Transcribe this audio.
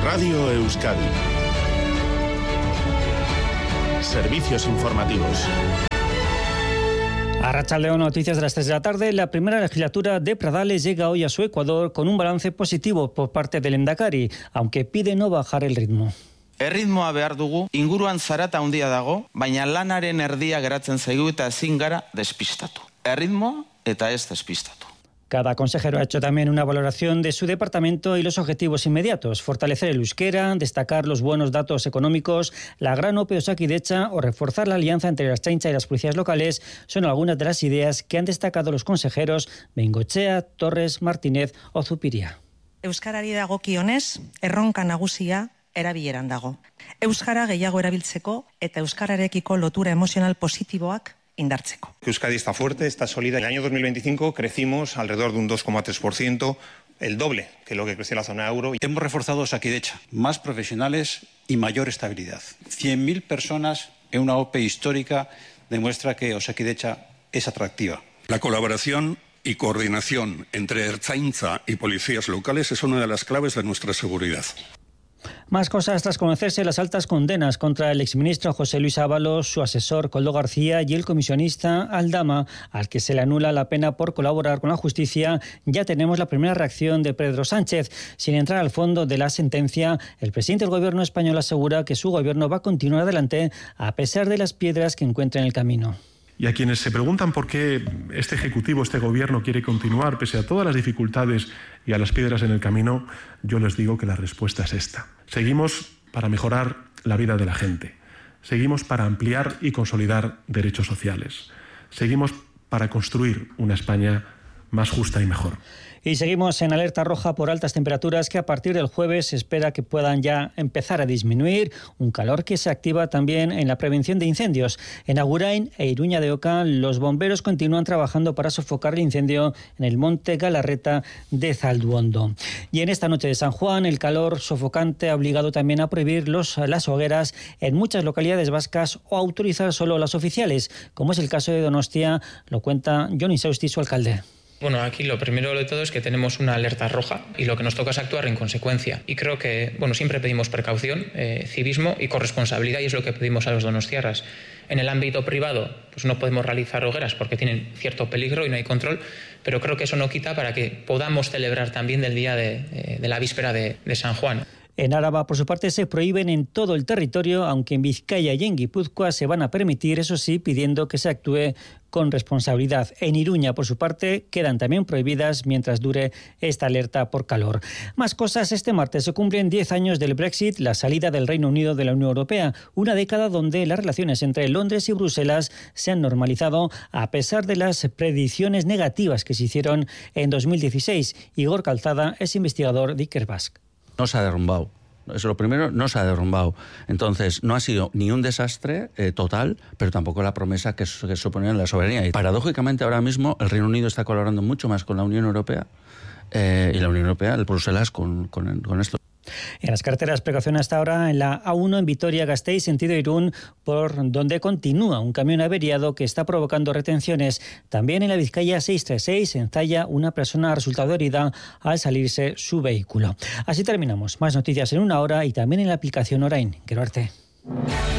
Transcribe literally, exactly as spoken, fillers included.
Radio Euskadi. Servicios informativos. Arratsaldeon, noticias de las tres de la tarde. La primera legislatura de Pradales llega hoy a su Ecuador con un balance positivo por parte del Lehendakari, aunque pide no bajar el ritmo. Erritmoa behar dugu, inguruan zarata handia dago, baina lanaren erdia geratzen zaigu eta ezin gara despistatu. Erritmoa eta ez despistatu. Cada consejero ha hecho también una valoración de su departamento y los objetivos inmediatos: fortalecer el euskera, destacar los buenos datos económicos, la gran O P E Osakidetza o reforzar la alianza entre la Ertzaintza y las policías locales son algunas de las ideas que han destacado los consejeros Bengoechea, Torres, Martínez o Zupiria. Euskarari dagokionez, erronka nagusia erabileran dago. Euskara gehiago erabiltzeko eta euskararekiko lotura emozional positiboak indartzeko. Euskadi está fuerte, está sólida. En el año dos mil veinticinco crecimos alrededor de un dos coma tres por ciento, el doble que lo que crecía la zona euro. Hemos reforzado Osakidetza, más profesionales y mayor estabilidad. cien mil personas en una O P E histórica demuestra que Osakidetza es atractiva. La colaboración y coordinación entre Ertzaintza y policías locales es una de las claves de nuestra seguridad. Más cosas tras conocerse las altas condenas contra el exministro José Luis Ábalos, su asesor Koldo García y el comisionista Aldama, al que se le anula la pena por colaborar con la justicia. Ya tenemos la primera reacción de Pedro Sánchez. Sin entrar al fondo de la sentencia, el presidente del gobierno español asegura que su gobierno va a continuar adelante a pesar de las piedras que encuentra en el camino. Y a quienes se preguntan por qué este Ejecutivo, este Gobierno quiere continuar pese a todas las dificultades y a las piedras en el camino, yo les digo que la respuesta es esta. Seguimos para mejorar la vida de la gente. Seguimos para ampliar y consolidar derechos sociales. Seguimos para construir una España más justa y mejor. Y seguimos en alerta roja por altas temperaturas que a partir del jueves se espera que puedan ya empezar a disminuir, un calor que se activa también en la prevención de incendios. En Agurain e Iruña de Oca, los bomberos continúan trabajando para sofocar el incendio en el monte Galarreta de Zalduondo. Y en esta noche de San Juan, el calor sofocante ha obligado también a prohibir los, las hogueras en muchas localidades vascas o a autorizar solo las oficiales, como es el caso de Donostia, lo cuenta Jon Isausti, su alcalde. Bueno, aquí lo primero de todo es que tenemos una alerta roja y lo que nos toca es actuar en consecuencia. Y creo que, bueno, siempre pedimos precaución, eh, civismo y corresponsabilidad, y es lo que pedimos a los donostiarras. En el ámbito privado, pues no podemos realizar hogueras porque tienen cierto peligro y no hay control, pero creo que eso no quita para que podamos celebrar también del día de, de la víspera de, de San Juan. En Áraba, por su parte, se prohíben en todo el territorio, aunque en Vizcaya y en Guipúzcoa se van a permitir, eso sí, pidiendo que se actúe con responsabilidad. En Iruña, por su parte, quedan también prohibidas mientras dure esta alerta por calor. Más cosas, este martes se cumplen diez años del Brexit, la salida del Reino Unido de la Unión Europea, una década donde las relaciones entre Londres y Bruselas se han normalizado a pesar de las predicciones negativas que se hicieron en dos mil dieciséis. Igor Calzada es investigador de Ikerbasque. No se ha derrumbado. Eso es lo primero, no se ha derrumbado. Entonces, no ha sido ni un desastre eh, total, pero tampoco la promesa que, que suponía la soberanía. Y paradójicamente, ahora mismo, el Reino Unido está colaborando mucho más con la Unión Europea eh, y la Unión Europea, el Bruselas, con, con, con esto. En las carreteras, precaución hasta ahora en la A uno en Vitoria-Gasteiz, sentido Irún, por donde continúa un camión averiado que está provocando retenciones. También en la Vizcaya seiscientos treinta y seis, en Zalla, una persona ha resultado herida al salirse su vehículo. Así terminamos. Más noticias en una hora y también en la aplicación Orain. Gero arte.